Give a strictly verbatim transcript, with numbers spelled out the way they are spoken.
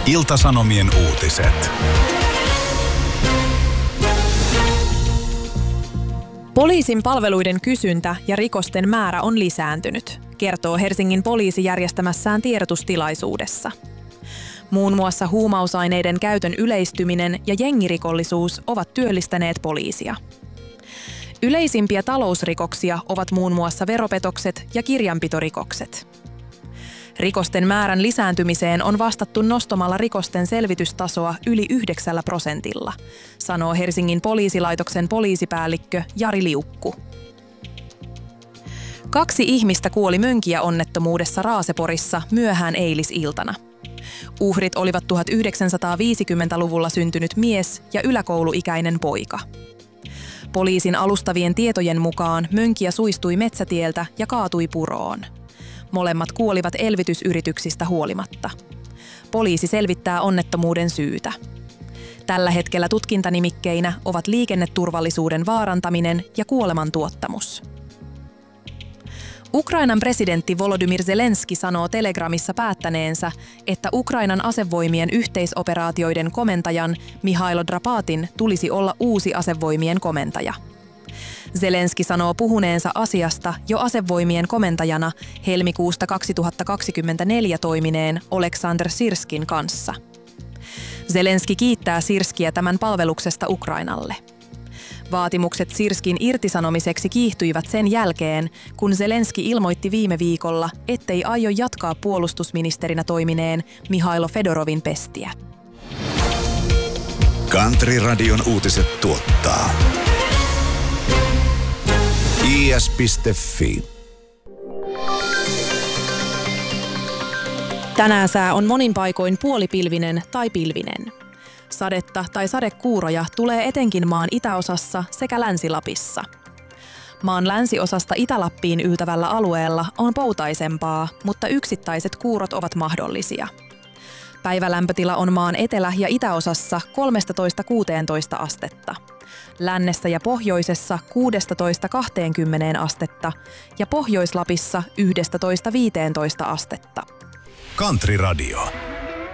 Ilta-Sanomien uutiset. Poliisin palveluiden kysyntä ja rikosten määrä on lisääntynyt, kertoo Helsingin poliisi järjestämässään tiedotustilaisuudessa. Muun muassa huumausaineiden käytön yleistyminen ja jengirikollisuus ovat työllistäneet poliisia. Yleisimpiä talousrikoksia ovat muun muassa veropetokset ja kirjanpitorikokset. Rikosten määrän lisääntymiseen on vastattu nostamalla rikosten selvitystasoa yli yhdeksällä prosentilla, sanoo Helsingin poliisilaitoksen poliisipäällikkö Jari Liukku. Kaksi ihmistä kuoli Mönkijä-onnettomuudessa Raaseporissa myöhään eilisiltana. Uhrit olivat tuhatyhdeksänsataaviisikymmentäluvulla syntynyt mies ja yläkouluikäinen poika. Poliisin alustavien tietojen mukaan Mönkijä suistui metsätieltä ja kaatui puroon. Molemmat kuolivat elvytysyrityksistä huolimatta. Poliisi selvittää onnettomuuden syytä. Tällä hetkellä tutkintanimikkeinä ovat liikenneturvallisuuden vaarantaminen ja kuolemantuottamus. Ukrainan presidentti Volodymyr Zelenski sanoo Telegramissa päättäneensä, että Ukrainan asevoimien yhteisoperaatioiden komentajan Mihailo Drapatin tulisi olla uusi asevoimien komentaja. Zelenski sanoo puhuneensa asiasta jo asevoimien komentajana helmikuusta kaksituhattakaksikymmentäneljä toimineen Oleksandr Sirskin kanssa. Zelenski kiittää Sirskiä tämän palveluksesta Ukrainalle. Vaatimukset Sirskin irtisanomiseksi kiihtyivät sen jälkeen, kun Zelenski ilmoitti viime viikolla, ettei aio jatkaa puolustusministerinä toimineen Mihailo Fedorovin pestiä. Country Radion uutiset tuottaa i s piste f i. Tänään sää on monin paikoin puolipilvinen tai pilvinen. Sadetta tai sadekuuroja tulee etenkin maan itäosassa sekä Länsi-Lapissa. Maan länsiosasta Itä-Lappiin yltävällä alueella on poutaisempaa, mutta yksittäiset kuurot ovat mahdollisia. Päivälämpötila on maan etelä- ja itäosassa kolmetoista kuusitoista astetta. Lännessä ja pohjoisessa kuusitoista kaksikymmentä astetta ja Pohjois-Lapissa yksitoista viisitoista astetta. Country Radio.